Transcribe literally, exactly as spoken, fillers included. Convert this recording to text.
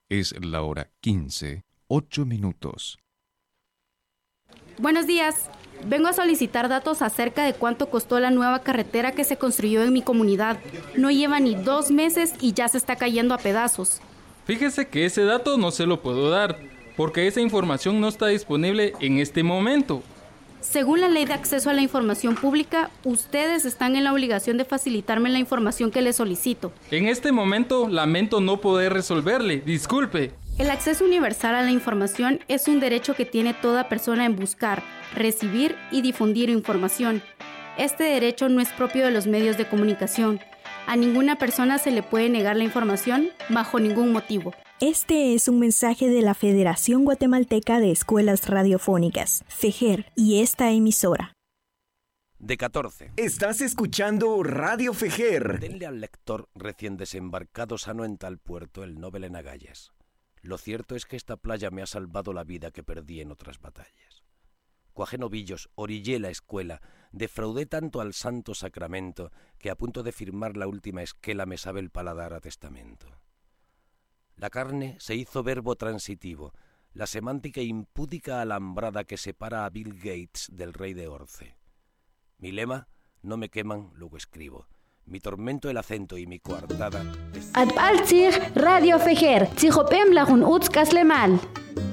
Es la hora quince, ocho minutos. Buenos días. Vengo a solicitar datos acerca de cuánto costó la nueva carretera que se construyó en mi comunidad. No lleva ni dos meses y ya se está cayendo a pedazos. Fíjese que ese dato no se lo puedo dar, porque esa información no está disponible en este momento. Según la Ley de Acceso a la Información Pública, ustedes están en la obligación de facilitarme la información que les solicito. En este momento lamento no poder resolverle, disculpe. El acceso universal a la información es un derecho que tiene toda persona en buscar, recibir y difundir información. Este derecho no es propio de los medios de comunicación. A ninguna persona se le puede negar la información bajo ningún motivo. Este es un mensaje de la Federación Guatemalteca de Escuelas Radiofónicas, FEGER, y esta emisora. De catorce. Estás escuchando Radio FEGER. Denle al lector recién desembarcado sano en tal puerto el Nobel en agallas. Lo cierto es que esta playa me ha salvado la vida que perdí en otras batallas. Cuajé novillos, orillé la escuela, defraudé tanto al santo sacramento que a punto de firmar la última esquela me sabe el paladar a testamento. La carne se hizo verbo transitivo, la semántica impúdica alambrada que separa a Bill Gates del rey de Orce. Mi lema, no me queman, luego escribo. Mi tormento el acento y mi coartada... Adbalzig Radio Fejer, Tzihopem Lajun Utz Kaslemal.